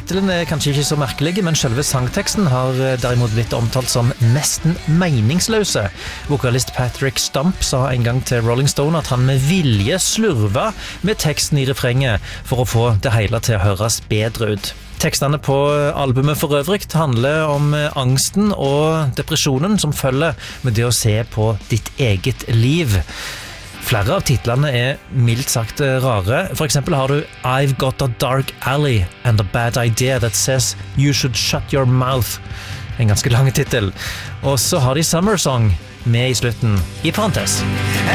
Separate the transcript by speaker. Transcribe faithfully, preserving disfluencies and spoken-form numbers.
Speaker 1: Tittelen er kanskje ikke så merkelig, men selve sangteksten har derimot blitt omtalt som nesten meningsløse. Vokalist Patrick Stump sa en gang til Rolling Stone at han med vilje slurva med teksten i refrenget for å få det hele til å høres bedre ut. Tekstene på albumet for øvrig handler om angsten og depresjonen som følger med det å se på ditt eget liv. Flere av titlene er mildt sagt rare. For eksempel har du I've got a dark alley and a bad idea that says you should shut your mouth. En ganske lang titel. Og så har de Summer Song med i slutten, i parentes.